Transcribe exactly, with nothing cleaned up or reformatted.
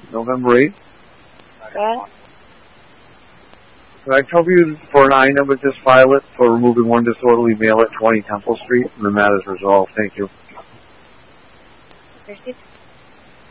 November eighth. Okay. Could I trouble you for an I number, just file it for removing one disorderly mail at twenty Temple Street, and the matter's resolved. Thank you. Received.